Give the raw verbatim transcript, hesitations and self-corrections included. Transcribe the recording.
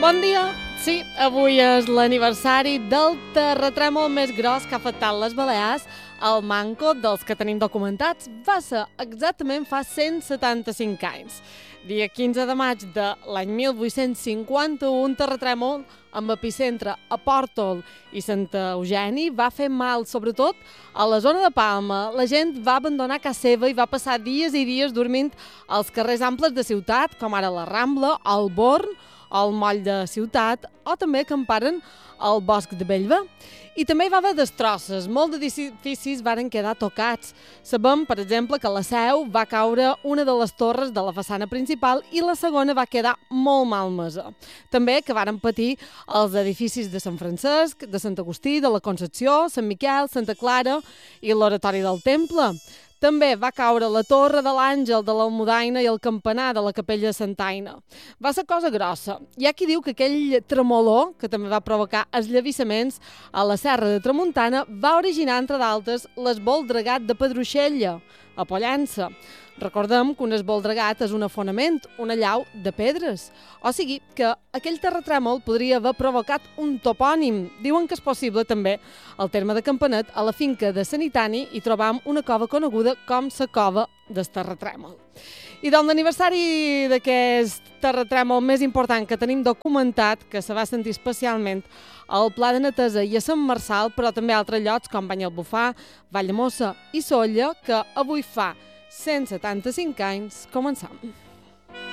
Bon dia! Sí, avui és l'aniversari del terratrèmol més gros que ha afectat les Balears. El manco dels que tenim documentats va ser exactament fa cent setanta-cinc anys. Dia quinze de maig de l'any mil vuit-cents cinquanta-u, un terratrèmol amb epicentre a Pòrtol i Santa Eugeni va fer mal, sobretot a la zona de Palma. La gent va abandonar casa seva i va passar dies i dies dormint als carrers amples de ciutat, com ara la Rambla, el Born, el Moll de Ciutat, o també acamparen al Bosc de Bellver. I també hi va haver destrosses, molts edificis varen quedar tocats. Sabem, per exemple, que a la Seu va caure una de les torres de la façana principal i la segona va quedar molt malmesa. També que varen patir els edificis de Sant Francesc, de Sant Agustí, de la Concepció, Sant Miquel, Santa Clara i l'Oratori del Temple. També va caure la torre de l'Àngel de l'Almudaina i el campanar de la capella de Santa Aina. Va ser cosa grossa. Hi ha qui diu que aquell tremolor, que també va provocar eslavissaments a la Serra de Tramuntana, va originar, entre d'altres, l'esvoldregat de Pedruixella, a Pollença. Recordem que un esvoldregat és un afonament, una llau de pedres. O sigui que aquell terratrèmol podria haver provocat un topònim. Diuen que és possible també al terme de Campanet, a la finca de Sanitani, hi trobam una cova coneguda com la cova del terratrèmol. I doncs l'aniversari d'aquest terratrèmol més important que tenim documentat, que se va sentir especialment al Pla de Netesa i a Sant Marçal, però també a altres llocs com Banyalbufar, Valldemossa i Sóller, que avui fa cent setanta-cinc anys, començam.